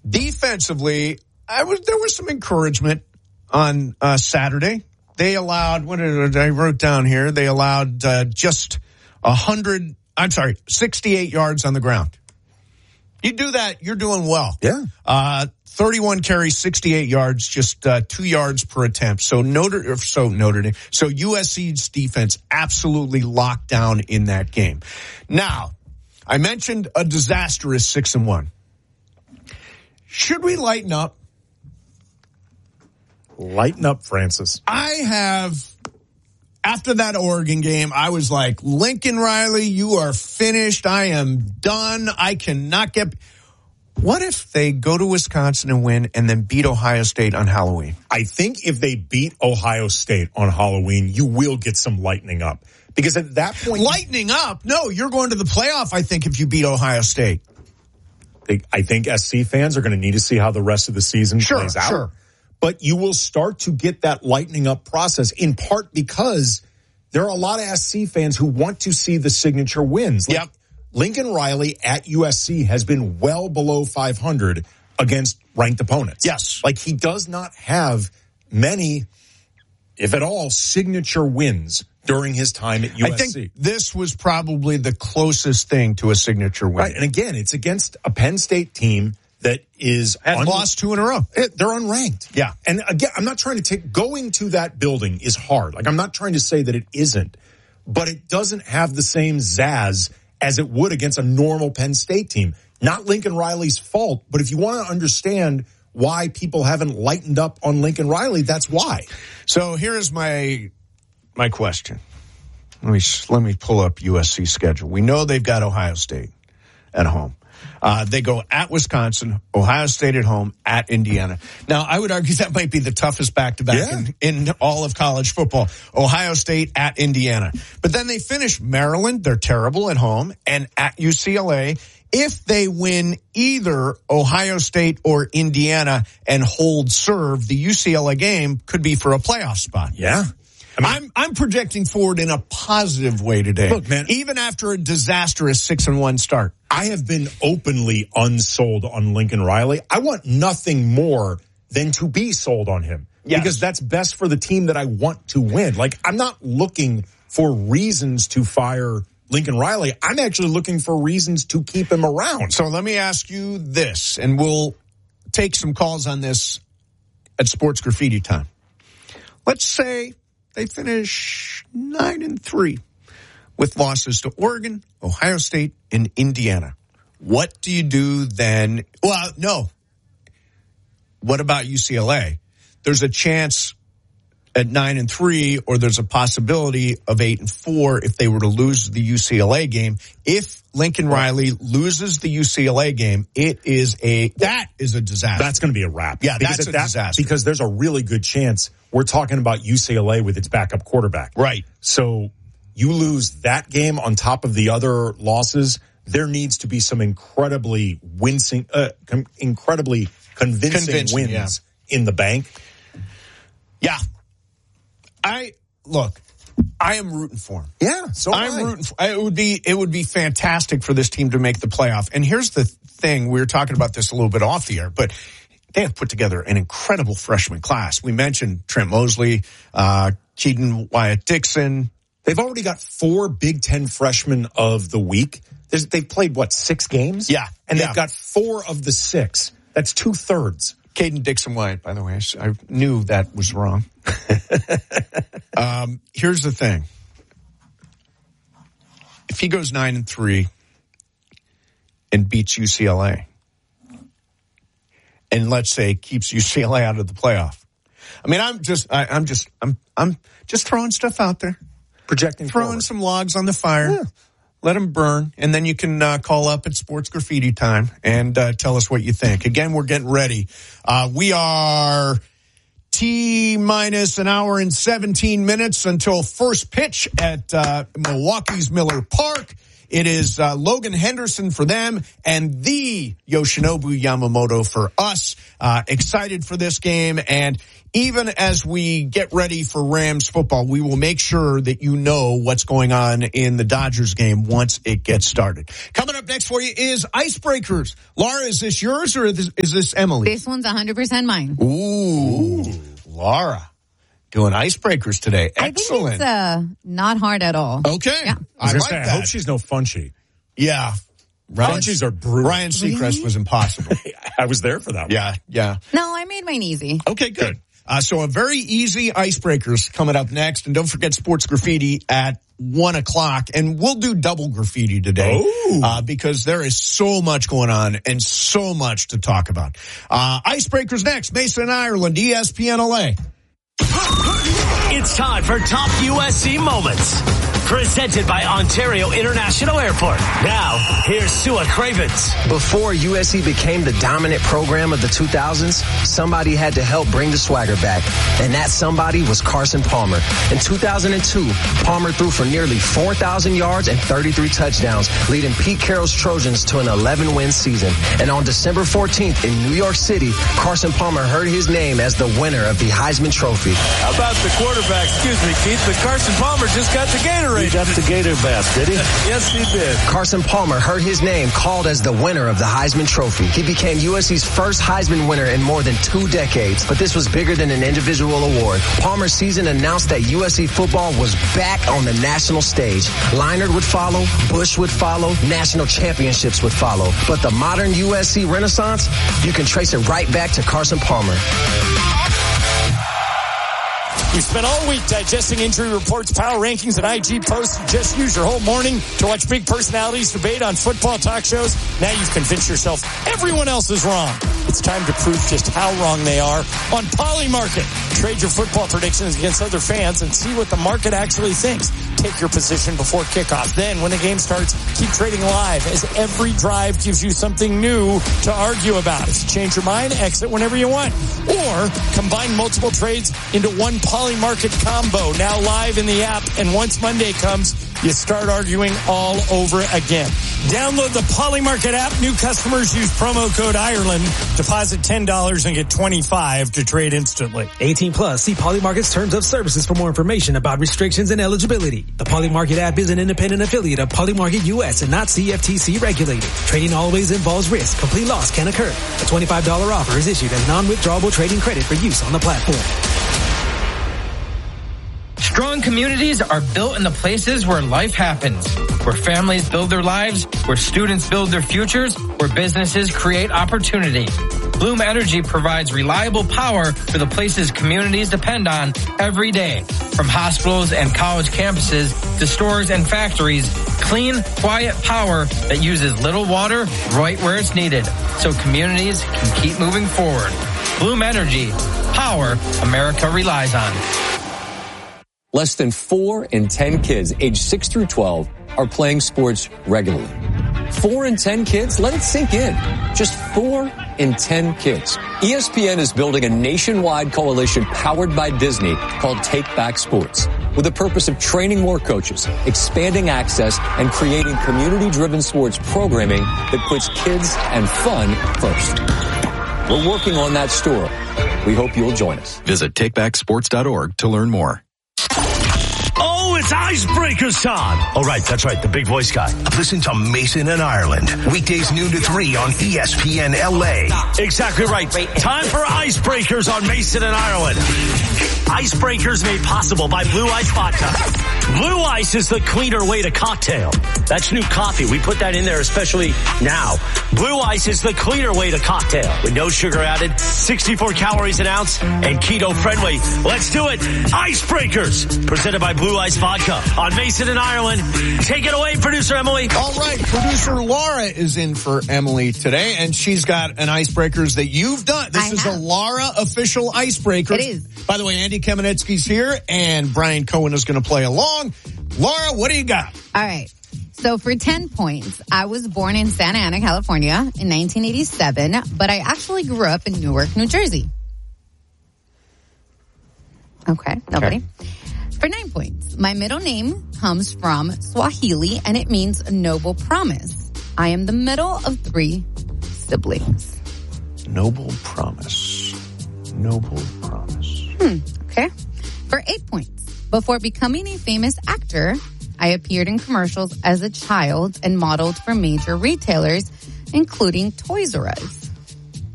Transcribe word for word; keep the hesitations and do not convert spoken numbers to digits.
Defensively, I was there was some encouragement on uh, Saturday. They allowed, what did I wrote down here? They allowed uh, just one hundred, I'm sorry, sixty-eight yards on the ground. You do that, you're doing well. Yeah. Uh, thirty-one carries, sixty-eight yards, just uh, two yards per attempt. So Notre, so Notre Dame, so U S C's defense absolutely locked down in that game. Now, I mentioned a disastrous six and one. Should we lighten up? Lighten up, Francis. I have, after that Oregon game, I was like, Lincoln Riley, you are finished. I am done. I cannot get... What if they go to Wisconsin and win and then beat Ohio State on Halloween? I think if they beat Ohio State on Halloween, you will get some lightening up. Because at that point... Lightening up? No, you're going to the playoff, I think, if you beat Ohio State. They, I think S C fans are going to need to see how the rest of the season sure, plays out. Sure. But you will start to get that lightening up process, in part because there are a lot of S C fans who want to see the signature wins. Like, yep. Lincoln Riley at U S C has been well below five hundred against ranked opponents. Yes. Like, he does not have many, if at all, signature wins during his time at U S C. I think this was probably the closest thing to a signature win. Right. And again, it's against a Penn State team that is has un- lost two in a row. They're unranked. Yeah. And again, I'm not trying to take, going to that building is hard. Like, I'm not trying to say that it isn't, but it doesn't have the same zazz as it would against a normal Penn State team. Not Lincoln Riley's fault, but if you want to understand why people haven't lightened up on Lincoln Riley, that's why. So here's my, my question. Let me, let me pull up U S C's schedule. We know they've got Ohio State at home. Uh, they go at Wisconsin, Ohio State at home, at Indiana. Now, I would argue that might be the toughest back-to-back yeah. in, in all of college football. Ohio State at Indiana. But then they finish Maryland, they're terrible at home, and at U C L A. If they win either Ohio State or Indiana and hold serve, the U C L A game could be for a playoff spot. Yeah. I mean, I'm I'm projecting forward in a positive way today. Look, man, even after a disastrous six and one start. I have been openly unsold on Lincoln Riley. I want nothing more than to be sold on him. Yes. Because that's best for the team that I want to win. Like, I'm not looking for reasons to fire Lincoln Riley. I'm actually looking for reasons to keep him around. So let me ask you this, and we'll take some calls on this at Sports Graffiti time. Let's say they finish nine and three with losses to Oregon, Ohio State, and Indiana. What do you do then? Well, no. What about U C L A? There's a chance at nine and three, or there's a possibility of eight and four if they were to lose the U C L A game. If Lincoln Riley loses the U C L A game, it is a that is a disaster. That's going to be a wrap. Yeah, because that's a that, disaster. Because there's a really good chance we're talking about U C L A with its backup quarterback. Right. So you lose that game on top of the other losses, there needs to be some incredibly wincing, uh, com- incredibly convincing, convincing wins yeah. in the bank. Yeah. I look, I am rooting for him. Yeah, so I'm I. rooting for it would be it would be fantastic for this team to make the playoff. And here's the thing, we were talking about this a little bit off the air, but they have put together an incredible freshman class. We mentioned Trent Mosley, uh, Keaton Wyatt-Dixon. They've already got four Big Ten freshmen of the week. There's, they've played, what, six games? Yeah. And yeah. they've got four of the six. That's two-thirds. Caden Dixon-Wyatt, by the way. I knew that was wrong. um, here's the thing. If he goes nine and three and beats U C L A, and let's say keeps U C L A out of the playoff, I mean, I'm just, I, I'm just, I'm, I'm just throwing stuff out there, projecting, throwing forward. some logs on the fire. Yeah. Let them burn, and then you can uh, call up at Sports Graffiti time and uh, tell us what you think. Again, we're getting ready. Uh, we are T minus an hour and seventeen minutes until first pitch at uh, Milwaukee's Miller Park. It is uh, Logan Henderson for them and the Yoshinobu Yamamoto for us. Uh, excited for this game. And even as we get ready for Rams football, we will make sure that you know what's going on in the Dodgers game once it gets started. Coming up next for you is Icebreakers. Laura, is this yours or is this Emily? This one's one hundred percent mine. Ooh, Ooh. Laura. Doing Icebreakers today. Excellent. I think it's uh, not hard at all. Okay. Yeah. I, I like say, that. I hope she's no Funchie. Yeah. Ryan, Funchies are brutal. Ryan Seacrest really? was impossible. I was there for that one. Yeah, yeah. No, I made mine easy. Okay, good. Uh, so a very easy Icebreakers coming up next. And don't forget Sports Graffiti at one o'clock. And we'll do double graffiti today uh, because there is so much going on and so much to talk about. Uh, Icebreakers next. Mason, Ireland, E S P N L A. It's time for Top U S C Moments, presented by Ontario International Airport. Now, here's Sua Cravens. Before U S C became the dominant program of the two thousands, somebody had to help bring the swagger back. And that somebody was Carson Palmer. In two thousand two, Palmer threw for nearly four thousand yards and thirty-three touchdowns, leading Pete Carroll's Trojans to an eleven-win season. And on December fourteenth in New York City, Carson Palmer heard his name as the winner of the Heisman Trophy. How about the quarterback? Excuse me, Keith, but Carson Palmer just got the Gatorade. He got the Gator bath, did he? Yes, he did. Carson Palmer heard his name called as the winner of the Heisman Trophy. He became U S C's first Heisman winner in more than two decades, but this was bigger than an individual award. Palmer's season announced that U S C football was back on the national stage. Leinart would follow, Bush would follow, national championships would follow. But the modern U S C renaissance, you can trace it right back to Carson Palmer. We spent all week digesting injury reports, power rankings, and I G posts. Just use your whole morning to watch big personalities debate on football talk shows. Now you've convinced yourself everyone else is wrong. It's time to prove just how wrong they are on Polymarket. Trade your football predictions against other fans and see what the market actually thinks. Take your position before kickoff. Then, when the game starts, keep trading live as every drive gives you something new to argue about. If you change your mind, exit whenever you want. Or combine multiple trades into one Polymarket combo, now live in the app. And once Monday comes, you start arguing all over again. Download the Polymarket app. New customers use promo code Ireland. Deposit ten dollars and get twenty-five dollars to trade instantly. eighteen plus. See Polymarket's terms of services for more information about restrictions and eligibility. The Polymarket app is an independent affiliate of Polymarket U S and not C F T C regulated. Trading always involves risk. Complete loss can occur. A twenty-five dollars offer is issued as non-withdrawable trading credit for use on the platform. Strong communities are built in the places where life happens, where families build their lives, where students build their futures, where businesses create opportunity. Bloom Energy provides reliable power for the places communities depend on every day. From hospitals and college campuses to stores and factories, clean, quiet power that uses little water right where it's needed, so communities can keep moving forward. Bloom Energy, power America relies on. Less than four in ten kids aged six through twelve are playing sports regularly. Four in ten kids? Let it sink in. Just four in ten kids. E S P N is building a nationwide coalition powered by Disney called Take Back Sports, with the purpose of training more coaches, expanding access, and creating community-driven sports programming that puts kids and fun first. We're working on that story. We hope you'll join us. Visit take back sports dot org to learn more. Oh, it's Icebreakers time. Oh, right, that's right, the big voice guy. Listen to Mason and Ireland, weekdays noon to three on E S P N L A. Exactly right. Time for Icebreakers on Mason and Ireland. Icebreakers made possible by Blue Ice Vodka. Blue Ice is the cleaner way to cocktail. That's new coffee. We put that in there especially now. Blue Ice is the cleaner way to cocktail with no sugar added, sixty-four calories an ounce, and keto friendly. Let's do it. Icebreakers, presented by Blue Ice Vodka on Mason and Ireland. Take it away, producer Emily. All right, producer Laura is in for Emily today, and she's got an Icebreakers that you've done. This I is have. a Laura official Icebreaker. It is. By the way, Andy Kamenetsky's here, and Brian Cohen is going to play along. Laura, what do you got? All right. So for ten points, I was born in Santa Ana, California in nineteen eighty-seven, but I actually grew up in Newark, New Jersey. Okay, nobody. Okay. For nine points, my middle name comes from Swahili and it means noble promise. I am the middle of three siblings. Noble promise. Noble promise. Hmm, okay. For eight points, before becoming a famous actor, I appeared in commercials as a child and modeled for major retailers, including Toys R Us.